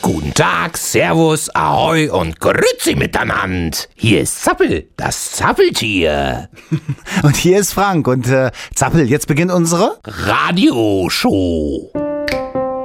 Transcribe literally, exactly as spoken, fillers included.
Guten Tag, Servus, Ahoi und Grüezi miteinander. Hier ist Zappel, das Zappeltier. Und hier ist Frank und äh, Zappel, jetzt beginnt unsere Radioshow.